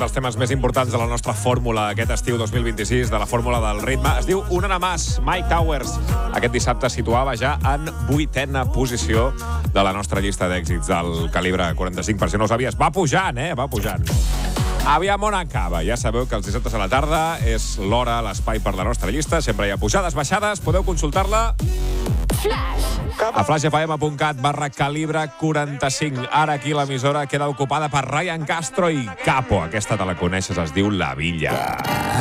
dels temes més importants de la nostra fórmula aquest estiu 2026, de la fórmula del ritme. Es diu Un Ana Más. Mike Towers aquest dissabte situava ja en 8ª posició de la nostra llista d'èxits del calibre 45. Per si no ho sabies, va pujant, va pujant. Aviam on acaba. Ja sabeu que els dissabtes a la tarda és l'hora, l'espai per la nostra llista. Sempre hi ha pujades, baixades. Podeu consultar-la a flashfm.cat/calibre 45. Ara aquí l'emissora queda ocupada per Ryan Castro i Capo. Aquesta te la coneixes, es diu La Villa.